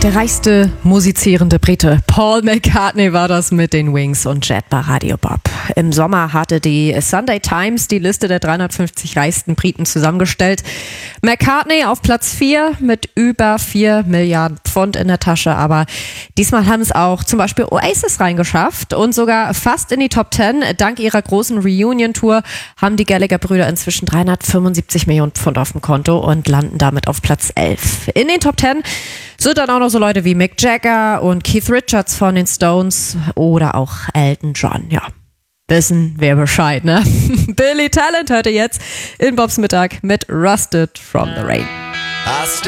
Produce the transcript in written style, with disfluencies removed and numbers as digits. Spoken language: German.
Der reichste musizierende Brite Paul McCartney war das mit den Wings und Jet bei Radio Bob. Im Sommer hatte die Sunday Times die Liste der 350 reichsten Briten zusammengestellt. McCartney auf Platz 4 mit über 4 Milliarden Pfund in der Tasche, aber diesmal haben es auch zum Beispiel Oasis reingeschafft und sogar fast in die Top 10. Dank ihrer großen Reunion-Tour haben die Gallagher-Brüder inzwischen 375 Millionen Pfund auf dem Konto und landen damit auf Platz 11. In den Top 10 sind dann auch noch so Leute wie Mick Jagger und Keith Richards von den Stones oder auch Elton John. Ja, wissen wir Bescheid, ne? Billy Talent hörte jetzt in Bobs Mittag mit Rusted from the Rain.